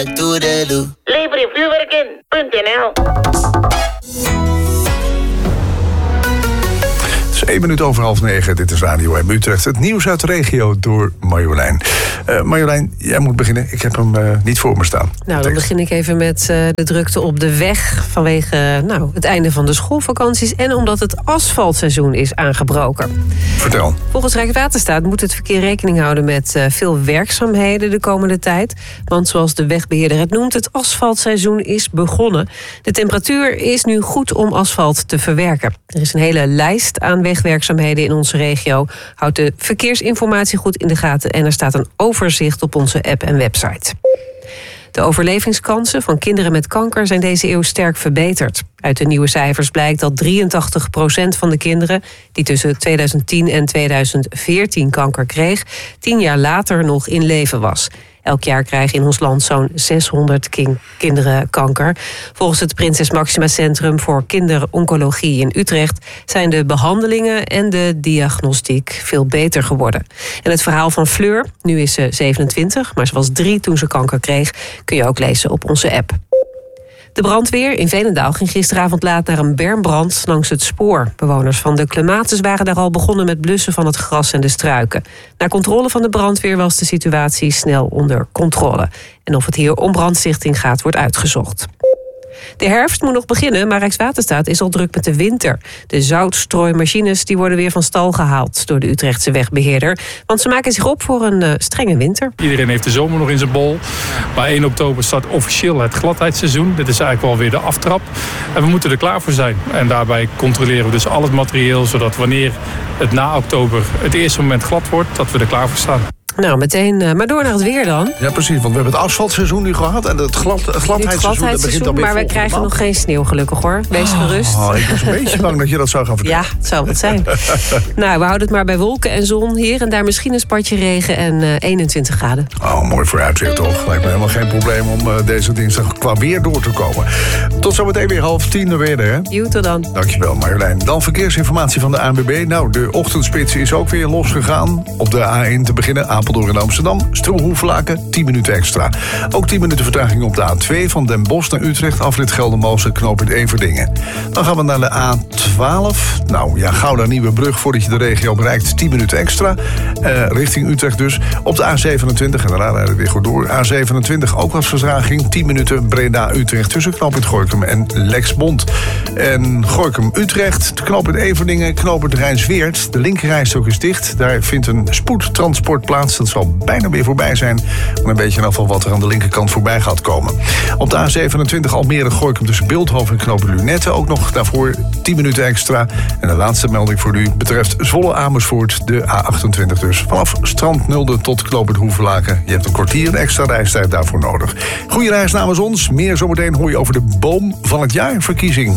Lever je vuurwerk in.nl. 1 minuut over 8:30, dit is Radio M Utrecht. Het nieuws uit de regio door Marjolein. Marjolein, jij moet beginnen. Ik heb hem niet voor me staan. Nou, dan begin ik even met de drukte op de weg vanwege het einde van de schoolvakanties en omdat het asfaltseizoen is aangebroken. Vertel. Volgens Rijkswaterstaat moet het verkeer rekening houden met veel werkzaamheden de komende tijd. Want zoals de wegbeheerder het noemt, het asfaltseizoen is begonnen. De temperatuur is nu goed om asfalt te verwerken. Er is een hele lijst aan wegwerkzaamheden in onze regio. Houd de verkeersinformatie goed in de gaten en er staat een overzicht op onze app en website. De overlevingskansen van kinderen met kanker zijn deze eeuw sterk verbeterd. Uit de nieuwe cijfers blijkt dat 83% van de kinderen die tussen 2010 en 2014 kanker kreeg, 10 jaar later nog in leven was. Elk jaar krijgen in ons land zo'n 600 kinderen kanker. Volgens het Prinses Maxima Centrum voor Kinderoncologie in Utrecht zijn de behandelingen en de diagnostiek veel beter geworden. En het verhaal van Fleur, nu is ze 27, maar ze was 3 toen ze kanker kreeg, kun je ook lezen op onze app. De brandweer in Veenendaal ging gisteravond laat naar een bermbrand langs het spoor. Bewoners van de Clematis waren daar al begonnen met blussen van het gras en de struiken. Na controle van de brandweer was de situatie snel onder controle. En of het hier om brandstichting gaat, wordt uitgezocht. De herfst moet nog beginnen, maar Rijkswaterstaat is al druk met de winter. De zoutstrooimachines die worden weer van stal gehaald door de Utrechtse wegbeheerder. Want ze maken zich op voor een strenge winter. Iedereen heeft de zomer nog in zijn bol. Maar 1 oktober start officieel het gladheidsseizoen. Dit is eigenlijk wel weer de aftrap. En we moeten er klaar voor zijn. En daarbij controleren we dus al het materieel, zodat wanneer het na oktober het eerste moment glad wordt, dat we er klaar voor staan. Nou, meteen maar door naar het weer dan. Ja, precies, want we hebben het asfaltseizoen nu gehad en het gladheidsseizoen begint alweer. Maar we krijgen nog geen sneeuw, gelukkig hoor. Wees gerust. Ik was een beetje bang dat je dat zou gaan vertellen. Ja, het zou wat zijn. Nou, we houden het maar bij wolken en zon. Hier en daar misschien een spatje regen en 21 graden. Oh, mooi vooruitzicht toch. Lijkt me helemaal geen probleem om deze dinsdag qua weer door te komen. Tot zometeen weer 9:30 weer, hè? Joe, tot dan. Dankjewel, Marjolein. Dan verkeersinformatie van de ANWB. Nou, de ochtendspits is ook weer losgegaan. Op de A1 te beginnen, Apeldoorn en Amsterdam. Stroe-Hoevelaken, 10 minuten extra. Ook 10 minuten vertraging op de A2 van Den Bosch naar Utrecht. Afrit Geldermalsen, knooppunt Everdingen. Dan gaan we naar de A12. Nou ja, Gouda Nieuwebrug voordat je de regio bereikt. 10 minuten extra. Richting Utrecht dus. Op de A27, en daarna rijden we weer goed door. A27 ook wat vertraging. 10 minuten Breda-Utrecht tussen knooppunt Gorinchem en Lexmond. En Gorinchem-Utrecht, knooppunt Everdingen, knooppunt Rijnsweert. De linkerrijstrook is dicht. Daar vindt een spoedtransport plaats. Dat zal bijna weer voorbij zijn. Maar een beetje in afval wat er aan de linkerkant voorbij gaat komen. Op de A27 Almere-Gorinchem tussen Beeldhoven en knooppunt Lunette. Ook nog daarvoor 10 minuten extra. En de laatste melding voor u betreft Zwolle-Amersfoort. De A28 dus. Vanaf Strand Nulde tot knooppunt Hoevelaken. Je hebt een kwartier extra reistijd daarvoor nodig. Goeie reis namens ons. Meer zometeen hoor je over de boom van het jaar verkiezing.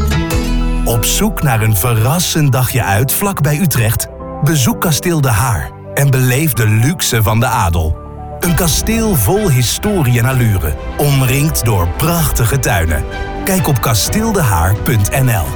Op zoek naar een verrassend dagje uit vlak bij Utrecht? Bezoek Kasteel De Haar en beleef de luxe van de adel. Een kasteel vol historie en allure, omringd door prachtige tuinen. Kijk op kasteeldehaar.nl.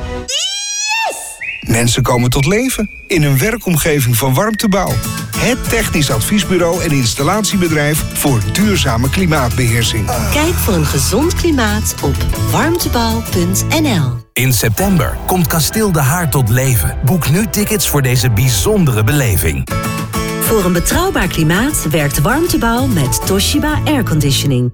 Mensen komen tot leven in een werkomgeving van Warmtebouw. Het technisch adviesbureau en installatiebedrijf voor duurzame klimaatbeheersing. Kijk voor een gezond klimaat op warmtebouw.nl. In september komt Kasteel De Haar tot leven. Boek nu tickets voor deze bijzondere beleving. Voor een betrouwbaar klimaat werkt Warmtebouw met Toshiba Airconditioning.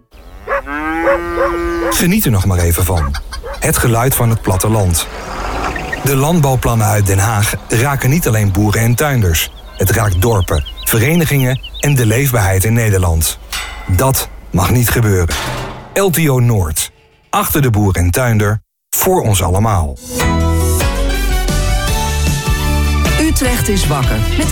Geniet er nog maar even van. Het geluid van het platteland. De landbouwplannen uit Den Haag raken niet alleen boeren en tuinders. Het raakt dorpen, verenigingen en de leefbaarheid in Nederland. Dat mag niet gebeuren. LTO Noord. Achter de boer en tuinder. Voor ons allemaal. Utrecht is wakker met